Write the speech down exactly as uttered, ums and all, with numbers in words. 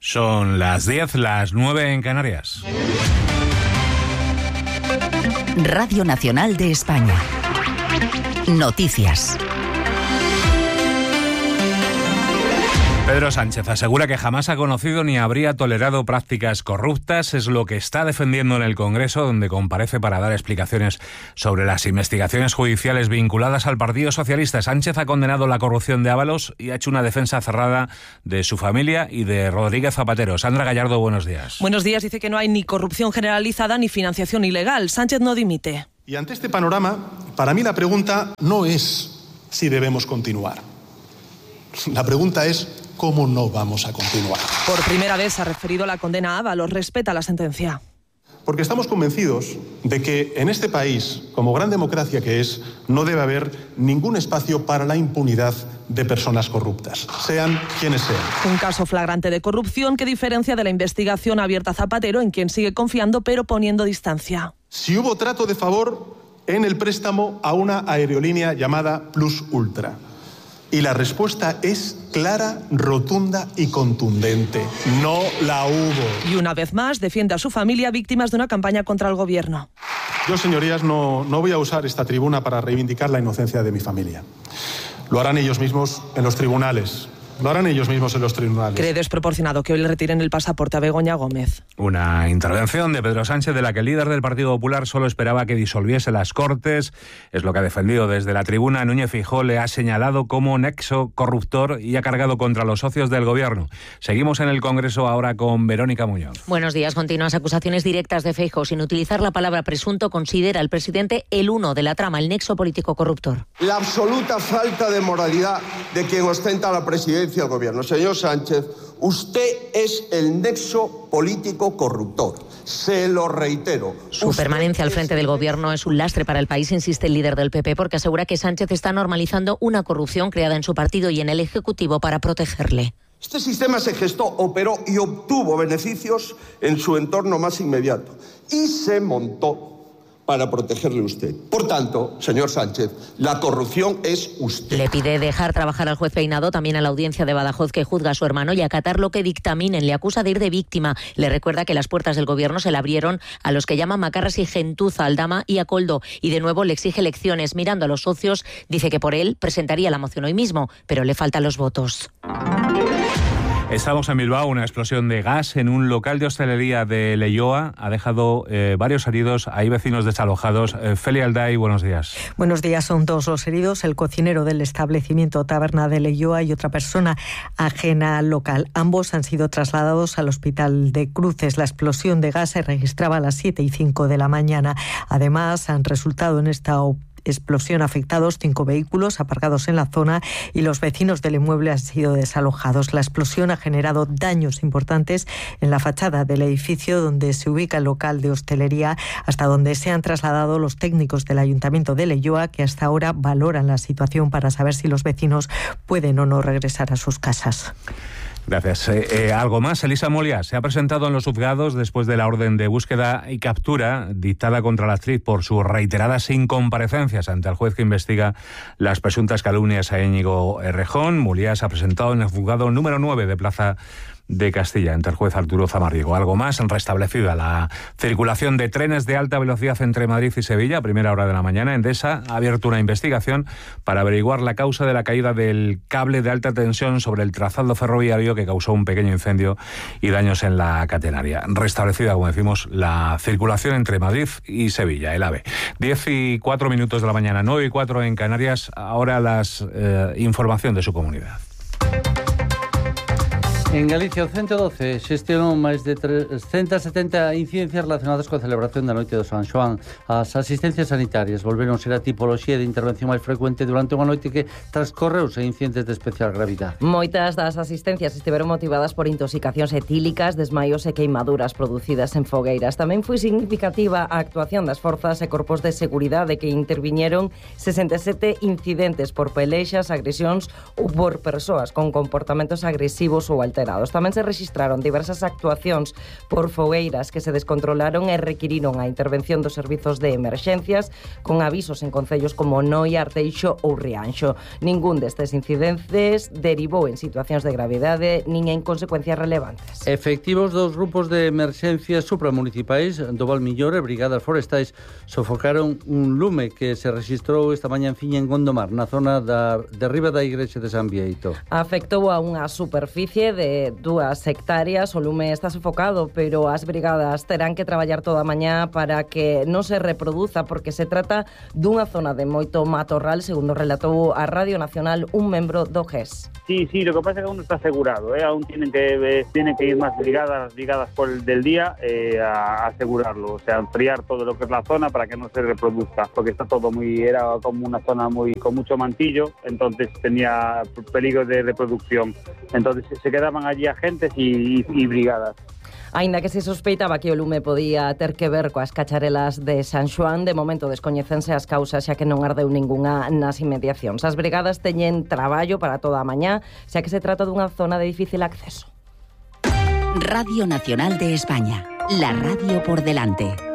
Son las diez, las nueve en Canarias. Radio Nacional de España. Noticias. Pedro Sánchez asegura que jamás ha conocido ni habría tolerado prácticas corruptas. Es lo que está defendiendo en el Congreso, donde comparece para dar explicaciones sobre las investigaciones judiciales vinculadas al Partido Socialista. Sánchez ha condenado la corrupción de Ábalos y ha hecho una defensa cerrada de su familia y de Rodríguez Zapatero. Sandra Gallardo, buenos días. Buenos días. Dice que no hay ni corrupción generalizada ni financiación ilegal. Sánchez no dimite. Y ante este panorama, para mí la pregunta no es si debemos continuar. La pregunta es ¿cómo no vamos a continuar? Por primera vez se ha referido a la condena a Ábalos. Respeta la sentencia. Porque estamos convencidos de que en este país, como gran democracia que es, no debe haber ningún espacio para la impunidad de personas corruptas, sean quienes sean. Un caso flagrante de corrupción que diferencia de la investigación abierta a Zapatero, en quien sigue confiando pero poniendo distancia. Si hubo trato de favor en el préstamo a una aerolínea llamada Plus Ultra. Y la respuesta es clara, rotunda y contundente. No la hubo. Y una vez más defiende a su familia víctimas de una campaña contra el gobierno. Yo, señorías, no, no voy a usar esta tribuna para reivindicar la inocencia de mi familia. Lo harán ellos mismos en los tribunales. Lo harán ellos mismos en los tribunales. Cree desproporcionado que hoy le retiren el pasaporte a Begoña Gómez. Una intervención de Pedro Sánchez de la que el líder del Partido Popular solo esperaba que disolviese las Cortes. Es lo que ha defendido desde la tribuna. Núñez Feijóo le ha señalado como nexo corruptor y ha cargado contra los socios del gobierno. Seguimos en el Congreso ahora con Verónica Muñoz. Buenos días. Continuas acusaciones directas de Feijóo. Sin utilizar la palabra presunto, considera el presidente el uno de la trama, el nexo político corruptor. La absoluta falta de moralidad de quien ostenta la presidencia del gobierno. Señor Sánchez, usted es el nexo político corruptor. Se lo reitero. Su usted permanencia al frente es... del gobierno es un lastre para el país, insiste el líder del P P, porque asegura que Sánchez está normalizando una corrupción creada en su partido y en el Ejecutivo para protegerle. Este sistema se gestó, operó y obtuvo beneficios en su entorno más inmediato. Y se montó para protegerle a usted. Por tanto, señor Sánchez, la corrupción es usted. Le pide dejar trabajar al juez Peinado, también a la audiencia de Badajoz que juzga a su hermano, y acatar lo que dictaminen. Le acusa de ir de víctima. Le recuerda que las puertas del gobierno se le abrieron a los que llaman macarras y gentuza, Aldama y a Coldo. Y de nuevo le exige elecciones. Mirando a los socios, dice que por él presentaría la moción hoy mismo, pero le faltan los votos. Estamos en Bilbao. Una explosión de gas en un local de hostelería de Leioa ha dejado eh, varios heridos. Hay vecinos desalojados. Eh, Feli Alday, buenos días. Buenos días. Son dos los heridos, el cocinero del establecimiento Taberna de Leioa y otra persona ajena al local. Ambos han sido trasladados al hospital de Cruces. La explosión de gas se registraba a las siete y cinco de la mañana. Además, han resultado en esta operación explosión afectados cinco vehículos aparcados en la zona y los vecinos del inmueble han sido desalojados. La explosión ha generado daños importantes en la fachada del edificio donde se ubica el local de hostelería, hasta donde se han trasladado los técnicos del Ayuntamiento de Leioa, que hasta ahora valoran la situación para saber si los vecinos pueden o no regresar a sus casas. Gracias. Eh, eh, algo más. Elisa Molia se ha presentado en los juzgados después de la orden de búsqueda y captura dictada contra la actriz por sus reiteradas incomparecencias ante el juez que investiga las presuntas calumnias a Íñigo Errejón. Molia se ha presentado en el juzgado número nueve de Plaza de Castilla, ante el juez Arturo Zamarrigo. Algo más, restablecida la circulación de trenes de alta velocidad entre Madrid y Sevilla a primera hora de la mañana. Endesa ha abierto una investigación para averiguar la causa de la caída del cable de alta tensión sobre el trazado ferroviario que causó un pequeño incendio y daños en la catenaria. Restablecida, como decimos, la circulación entre Madrid y Sevilla, el AVE. diez y cuatro minutos de la mañana, nueve y cuatro en Canarias. Ahora las eh, información de su comunidad. En Galicia, o ciento doce xestionou máis de trescentas setenta incidencias relacionadas coa celebración da noite do San Xoán. As asistencias sanitarias volveron ser a tipoloxía de intervención máis frecuente durante unha noite que transcorreu sen incidentes de especial gravidade. Moitas das asistencias estiveron motivadas por intoxicacións etílicas, desmaios e queimaduras producidas en fogueiras. Tamén foi significativa a actuación das forzas e corpos de seguridade que interviñeron sesenta e sete incidentes por pelexas, agresións ou por persoas con comportamentos agresivos ou alterados alterados. Tamén se rexistraron diversas actuacións por fogueiras que se descontrolaron e requiriron a intervención dos servizos de emerxencias con avisos en concellos como Noia, Arteixo ou Rianxo. Ningún destes incidentes derivou en situacións de gravidade nin en consecuencias relevantes. Efectivos dos grupos de emerxencias supramunicipais do Valmiñor e brigadas forestais sofocaron un lume que se registrou esta mañá en Fiña, en Gondomar, na zona da, de riba da igrexa de San Bieito. Afectou a unha superficie de dúas hectáreas. O lume está sofocado, pero as brigadas terán que traballar toda a mañá para que non se reproduza, porque se trata dunha zona de moito matorral, segundo relatou a Radio Nacional un membro do G E S. Sí, sí, lo que pasa es que aún no está asegurado, ¿eh? Aún tienen que eh, tienen que ir más brigadas, brigadas por el del día eh, a asegurarlo, o sea, enfriar todo lo que es la zona para que no se reproduzca, porque está todo muy, era como una zona muy con mucho mantillo, entonces tenía peligro de reproducción, entonces se quedaban allí agentes y, y, y brigadas. Aínda que se sospeitaba que o lume podía ter que ver coas cacharelas de San Xoán, de momento descoñécense as causas, xa que non ardeu ningunha nas inmediacións. As brigadas teñen traballo para toda a mañá, xa que se trata dunha zona de difícil acceso. Radio Nacional de España, la radio por delante.